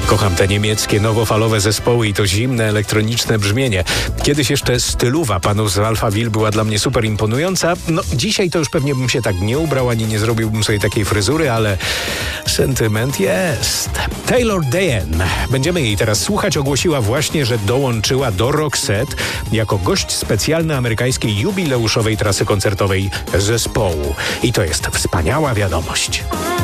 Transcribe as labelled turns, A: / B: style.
A: Kocham te niemieckie, nowofalowe zespoły i to zimne, elektroniczne brzmienie. Kiedyś jeszcze styluwa panów z Alphaville była dla mnie super imponująca. No, dzisiaj to już pewnie bym się tak nie ubrał, ani nie zrobiłbym sobie takiej fryzury, ale sentyment jest. Taylor Dayne. Będziemy jej teraz słuchać. Ogłosiła właśnie, że dołączyła do Roxette jako gość specjalny amerykańskiej jubileuszowej trasy koncertowej zespołu. I to jest wspaniała wiadomość.